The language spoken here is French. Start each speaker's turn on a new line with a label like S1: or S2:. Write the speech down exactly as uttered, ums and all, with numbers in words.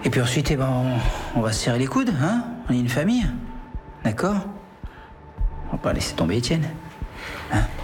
S1: Et puis ensuite, eh ben, on, on va se serrer les coudes, hein? On est une famille. D'accord? On va pas laisser tomber Étienne. Hein?